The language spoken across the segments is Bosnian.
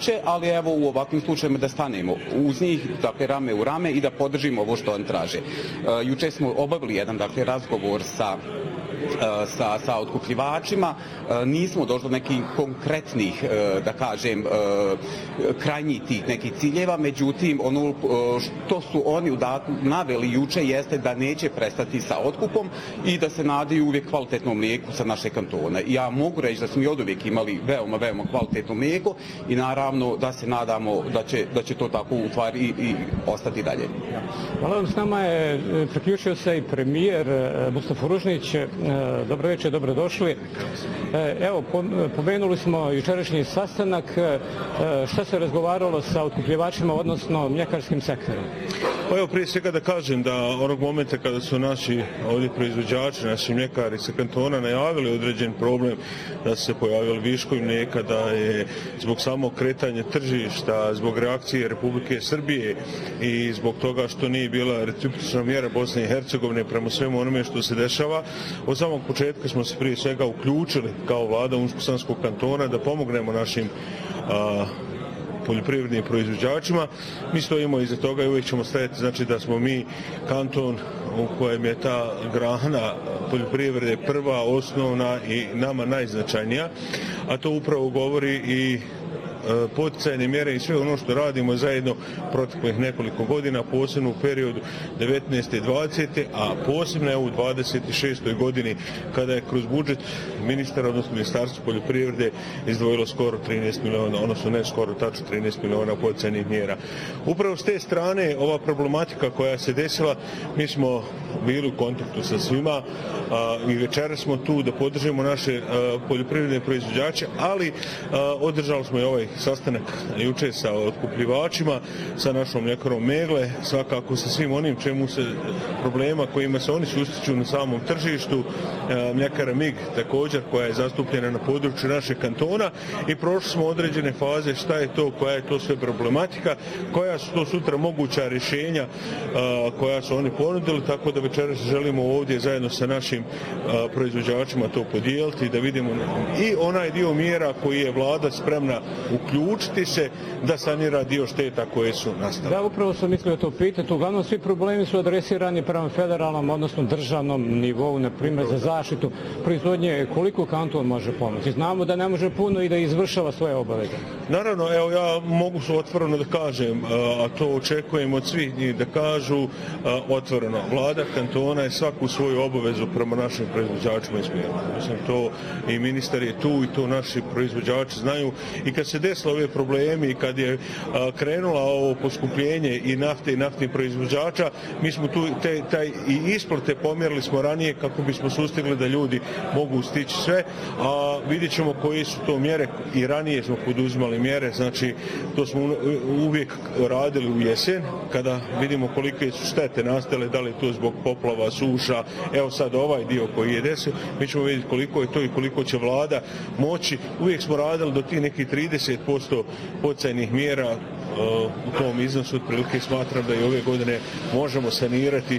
jače, ali evo u ovakvim slučajima da stanemo uz njih, dakle rame u rame i da podržimo ovo što oni traže. Juče smo obavili jedan razgovor sa otkupljivačima, nismo došli do nekih konkretnih, da kažem, krajnjih tih nekih ciljeva, međutim, ono što su oni naveli juče jeste da neće prestati sa otkupom i da se nadaju uvijek kvalitetnom mlijeku sa naše kantona. Ja mogu reći da smo i od uvijek imali veoma kvalitetno mlijeko i naravno da se nadamo da će to tako u stvari i ostati dalje. Hvala vam, s nama je priključio se i premijer Mustafa Ružnić. Dobro večer, dobrodošli. Evo, pomenuli smo jučerašnji sastanak. Šta se razgovaralo sa otkupljivačima, odnosno mljekarskim sektorom? Pa evo, prije svega da kažem da onog momenta kada su naši ovdje proizvođači, naši mljekari sa kantona najavili određen problem, da su se pojavili viškovi mlijeka, da je zbog samog kretanja tržišta, zbog reakcije Republike Srbije i zbog toga što nije bila recipročna mjera Bosne i Hercegovine prema svemu onome što se dešava, od samog početka smo se prije svega uključili kao vlada Unsko-Sanskog kantona da pomognemo našim poljoprivrednim proizvođačima. Mi stojimo iza toga i uvijek ćemo stajati, znači da smo mi kanton u kojem je ta grana poljoprivrede prva, osnovna i nama najznačajnija, a to upravo govori i poticajne mjere i sve ono što radimo zajedno proteklih nekoliko godina, posebno u periodu 19. i 20. a posebno je u 26. godini kada je kroz budžet ministara, odnosno Ministarstvo poljoprivrede izdvojilo skoro 13 miliona, odnosno ne skoro, tačno 13 miliona poticajnih mjera. Upravo s te strane ova problematika koja se desila, mi smo bili u kontaktu sa svima i večera smo tu da podržimo naše poljoprivredne proizvođače, ali održali smo i ovaj sastanak juče sa otkupljivačima, sa našom mljekarom Megle, svakako sa svim onim problema kojima se oni susreću na samom tržištu, mljekara MIG također koja je zastupljena na području našeg kantona i prošli smo određene faze šta je to, koja je to sve problematika, koja su to sutra moguća rješenja koja su oni ponudili, tako da večeras želimo ovdje zajedno sa našim proizvođačima to podijeliti, da vidimo i onaj dio mjera koji je vlada spremna uključiti se da sanira dio šteta koje su nastale. Da, upravo sam mislio to pitati. Uglavnom svi problemi su adresirani prema federalnom, odnosno državnom nivou, na primjer za zaštitu proizvodnje. Koliko kanton može pomoći? Znamo da ne može puno i da izvršava svoje obaveze. Naravno, evo ja mogu otvoreno da kažem, a to očekujem od svih njih da kažu otvoreno. Vlada kantona je svaku svoju obavezu prema našim proizvođačima ispunila. Mislim, to i ministar je tu i to naši proizvođači znaju. I kad se desilo ove problemi i kad je krenula ovo poskupljenje i nafte i naftnih proizvođača, mi smo tu taj i isplate pomjerili smo ranije kako bismo sustigli da ljudi mogu stići sve, a vidjet ćemo koje su to mjere i ranije smo poduzimali mjere, znači to smo uvijek radili u jesen kada vidimo kolike su štete nastale, da li je to zbog poplava, suša, evo sad ovaj dio koji je desio, mi ćemo vidjeti koliko je to i koliko će vlada moći. Uvijek smo radili do tih nekih 30% poticajnih mjera u tom iznosu, otprilike smatram da i ove godine možemo sanirati,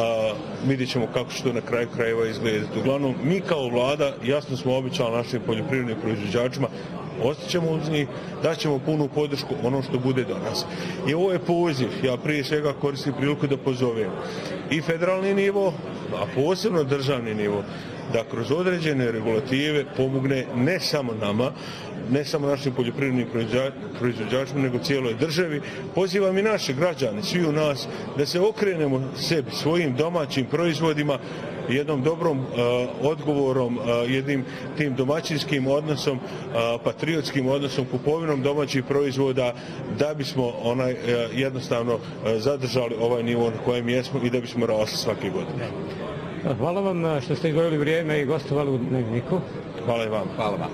vidjet ćemo kako će to na kraju krajeva izgledati. Uglavnom, mi kao vlada jasno smo obećali našim poljoprivrednim proizvođačima, ostaćemo uz njih, daćemo punu podršku ono što bude do nas. I ovo je poziv, ja prije svega koristim priliku da pozovem i federalni nivo, a posebno državni nivo, da kroz određene regulative pomogne ne samo nama, ne samo našim poljoprivrednim proizvođačima, nego cijeloj državi. Pozivam i naše građane, svi u nas, da se okrenemo sebi, svojim domaćim proizvodima, jednom dobrom odgovorom, jednim tim domaćinskim odnosom, patriotskim odnosom, kupovinom domaćih proizvoda, da bismo jednostavno zadržali ovaj nivo na kojem jesmo i da bismo rasli svake godine. Hvala vam što ste izdvojili vrijeme i gostovali u Dnevniku. Hvala i vam. Hvala vam.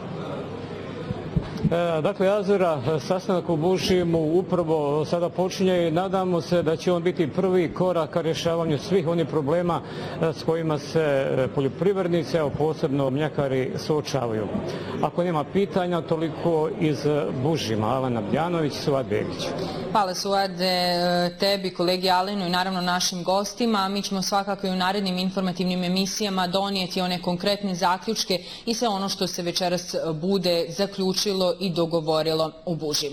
Dakle, Azura, sastanak u Bušimu upravo sada počinje i nadamo se da će on biti prvi korak ka rješavanju svih onih problema s kojima se poljoprivrednici, a posebno mljekari, suočavaju. Ako nema pitanja, toliko iz Bušima. Alena Bjanović, Suad Begić. Hvala Suade, tebi, kolegi Alenu i naravno našim gostima. Mi ćemo svakako i u narednim informativnim emisijama donijeti one konkretne zaključke i sve ono što se večeras bude zaključilo i dogovorilo u Bužima.